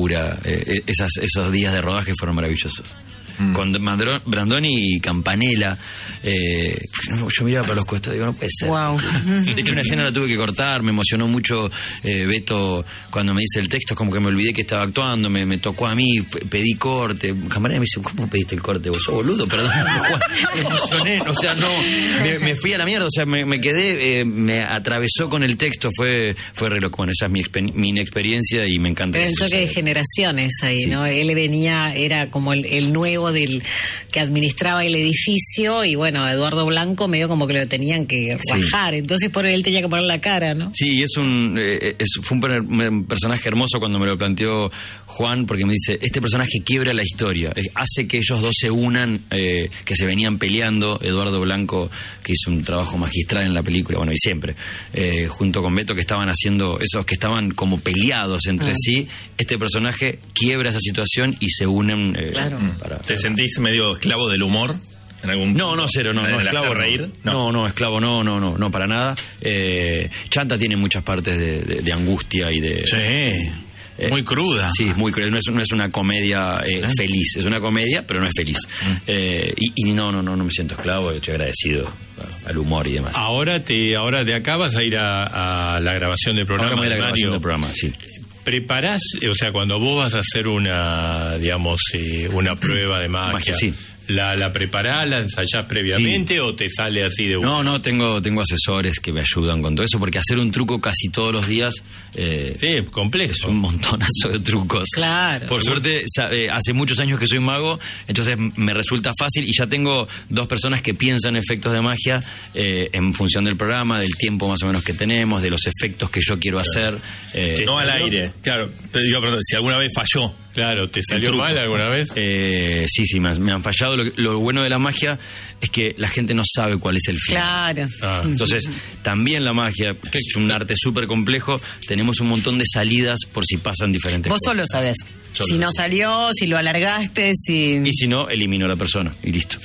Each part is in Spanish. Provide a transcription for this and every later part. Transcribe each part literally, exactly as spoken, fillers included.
locura. Eh, esas, esos días de rodaje fueron maravillosos. Mm. Con Brandoni y Campanella, eh, yo miraba para los costados y digo, no puede ser. Wow. De hecho, una escena la tuve que cortar, me emocionó mucho eh, Beto cuando me dice el texto, es como que me olvidé que estaba actuando, me, me tocó a mí, pedí corte. Campanella me dice, ¿cómo pediste el corte? ¿Vos sos boludo? Perdón, me emocioné, o sea, no, me, me fui a la mierda, o sea, me, me quedé, eh, me atravesó con el texto, fue fue re loco. Bueno, esa es mi, mi inexperiencia y me encanta. Pero el choque de generaciones ahí, sí. ¿no? Él venía, era como el, el nuevo del que administraba el edificio y bueno, Eduardo Blanco medio como que lo tenían que bajar, sí. Entonces por él tenía que poner la cara, ¿no? Sí, es un eh, es, fue un, un personaje hermoso cuando me lo planteó Juan, porque me dice, este personaje quiebra la historia, eh, hace que ellos dos se unan, eh, que se venían peleando, Eduardo Blanco, que hizo un trabajo magistral en la película, bueno, y siempre, eh, junto con Beto, que estaban haciendo, esos que estaban como peleados entre ah. sí, este personaje quiebra esa situación y se unen eh, claro. para... ¿Te sentís medio esclavo del humor? ¿En algún no, no, cero, no, no, esclavo reír? No. no, no, esclavo, no, no, no, no, para nada. Eh, Chanta tiene muchas partes de, de, de angustia y de... Sí, eh, muy cruda. Sí, muy cruda, no es, no es una comedia eh, ¿Eh? feliz, es una comedia, pero no es feliz. Mm. Eh, y, y no, no, no, no me siento esclavo, estoy agradecido al humor y demás. Ahora te, ahora de acá vas a ir a, a la grabación del programa. Ahora me voy a la de grabación Mario. del programa, sí. ¿Preparás, o sea, cuando vos vas a hacer una, digamos, eh, una prueba de magia, magia sí. ¿la, la preparás, la ensayás previamente sí. o te sale así de una? No, no, tengo, tengo asesores que me ayudan con todo eso, porque hacer un truco casi todos los días... Eh, sí, complejo. Es un montonazo de trucos. Claro. Por suerte, eh, hace muchos años que soy mago, entonces me resulta fácil y ya tengo dos personas que piensan efectos de magia eh, en función del programa, del tiempo más o menos que tenemos, de los efectos que yo quiero hacer. Eh, no al aire, claro. Yo, perdón, si alguna vez falló. Claro, ¿te salió mal alguna vez? Eh, sí, sí, me han, me han fallado. Lo, lo bueno de la magia es que la gente no sabe cuál es el fin. Claro. Ah, entonces, también la magia, que es un arte súper complejo, tenemos un montón de salidas por si pasan diferentes Vos cosas. solo sabés. Solo. Si no salió, si lo alargaste, si... Y si no, elimino a la persona y listo.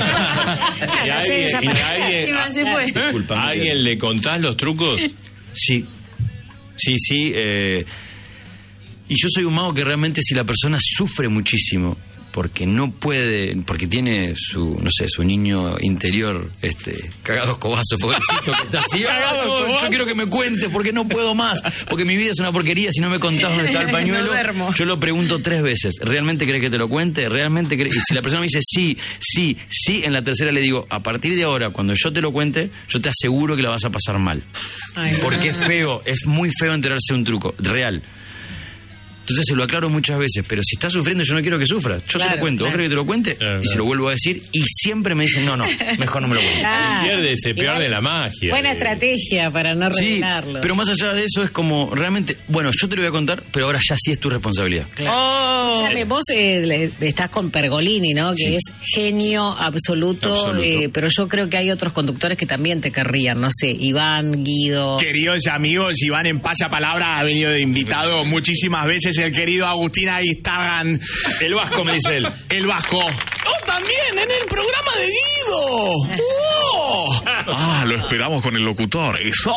¿Y a alguien, y a alguien, a, se fue. Disculpa, ¿a alguien le contás los trucos? Sí. Sí, sí. Eh... Y yo soy un mago que realmente si la persona sufre muchísimo porque no puede, porque tiene su, no sé, su niño interior este cagado escobazo, pobrecito, que está así, no, yo quiero que me cuente porque no puedo más, porque mi vida es una porquería, si no me contás dónde está el pañuelo, no yo lo pregunto tres veces, ¿realmente crees que te lo cuente? ¿Realmente crees? Y si la persona me dice sí, sí, sí, en la tercera le digo, a partir de ahora, cuando yo te lo cuente, yo te aseguro que la vas a pasar mal. Ay, porque no. es feo, es muy feo enterarse de un truco, real. Entonces se lo aclaro muchas veces, pero si estás sufriendo yo no quiero que sufras. Yo claro, te lo cuento, claro. ¿Vos crees que te lo cuente? Claro, claro. Y se lo vuelvo a decir y siempre me dicen, no, no, mejor no me lo cuentes. Claro. Pierde, se pierde la magia. Buena de... estrategia para no revelarlo. Sí, pero más allá de eso es como, realmente, bueno, yo te lo voy a contar, pero ahora ya sí es tu responsabilidad. Claro. Oh. O sea, vos eh, estás con Pergolini, ¿no? Que sí. es genio absoluto, absoluto. Eh, pero yo creo que hay otros conductores que también te querrían, no sé, Iván, Guido. Queridos amigos, Iván en Pasapalabra ha venido de invitado muchísimas veces, el querido Agustín Aguistarán. El Vasco, me dice él. El Vasco. ¡Oh, también! ¡En el programa de Guido! ¡Oh! Ah, lo esperamos con el locutor. ¡Eso!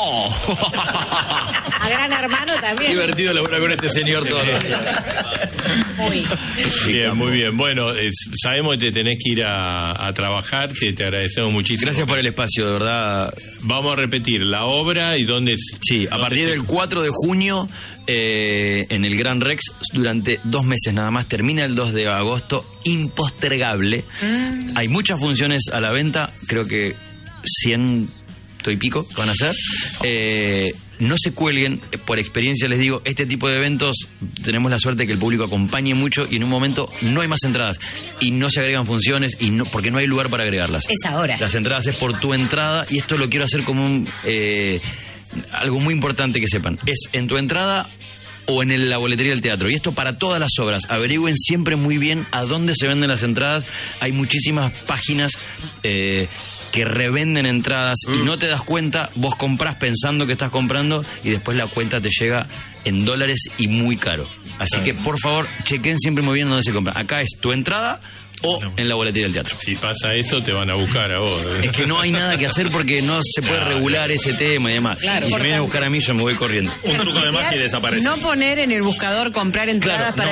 A Gran Hermano también. Divertido laburar con este señor todos los días. Muy bien, muy bien. Bueno, es, sabemos que te tenés que ir a, a trabajar, te, te agradecemos muchísimo. Gracias por el espacio, de verdad. Vamos a repetir la obra y dónde... Sí, a partir del cuatro de junio eh, en el Gran Rex, durante dos meses nada más, termina el dos de agosto, impostergable. Mm. Hay muchas funciones a la venta, creo que ciento y pico van a ser. Eh, no se cuelguen, por experiencia les digo, este tipo de eventos tenemos la suerte de que el público acompañe mucho y en un momento no hay más entradas y no se agregan funciones y no, porque no hay lugar para agregarlas. Es ahora. Las entradas es por tu entrada y esto lo quiero hacer como un... Eh, algo muy importante que sepan, es en tu entrada o en el, la boletería del teatro. Y esto para todas las obras. Averigüen siempre muy bien a dónde se venden las entradas. Hay muchísimas páginas eh, que revenden entradas mm. y no te das cuenta. Vos comprás pensando que estás comprando y después la cuenta te llega en dólares y muy caro. Así ah. que por favor chequen siempre muy bien dónde se compra. Acá es tu entrada o en la boletería del teatro. Si pasa eso, te van a buscar a vos. Es que no hay nada que hacer porque no se puede claro, regular claro. ese tema y demás. Claro, y si me vienen a buscar a mí, yo me voy corriendo. Un truco de magia y desaparece. No poner en el buscador comprar entradas claro, para...